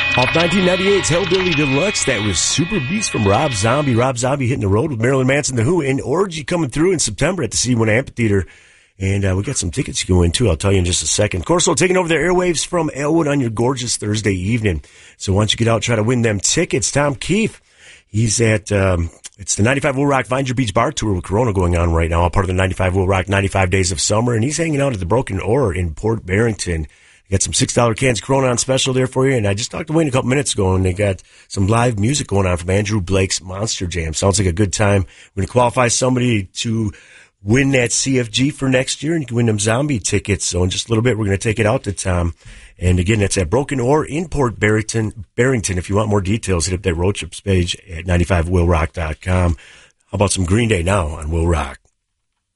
Off 1998's Hellbilly Deluxe, that was Super Beast from Rob Zombie. Rob Zombie hitting the road with Marilyn Manson, The Who, and Orgy coming through in September at the C1 Amphitheater. And we got some tickets you can win, too. I'll tell you in just a second. Corso taking over the airwaves from Elwood on your gorgeous Thursday evening. So why don't you get out, try to win them tickets. Tom Keefe, he's at... it's the 95 Will Rock Find Your Beach Bar Tour with Corona going on right now, all part of the 95 Will Rock 95 Days of Summer, and he's hanging out at the Broken Oar in Port Barrington. Got some $6 cans of Corona on special there for you, and I just talked to Wayne a couple minutes ago, and they got some live music going on from Andrew Blake's Monster Jam. Sounds like a good time. We're going to qualify somebody to win that CFG for next year, and you can win them zombie tickets. So in just a little bit, we're going to take it out to Tom. And again, that's at Broken Oar in Port Barrington. If you want more details, hit up that road trips page at 95willrock.com. How about some Green Day now on Will Rock?